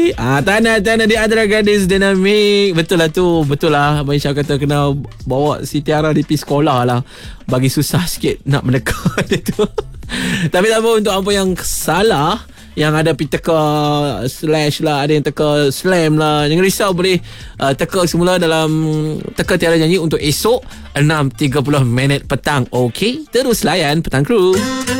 Tanah di antara gadis dinamik. Betul lah tu. Betul lah Abang Syah kata kena bawa si Tiara di pergi sekolah lah. Bagi susah sikit nak mendekat dia tu. Tapi tak apa, untuk apa yang salah, yang ada pergi teka slash lah, ada yang teka slam lah, jangan risau, boleh teka semula dalam teka Tiara Nyanyi untuk esok 6.30 minit petang. Okey, terus layan Petang Crew.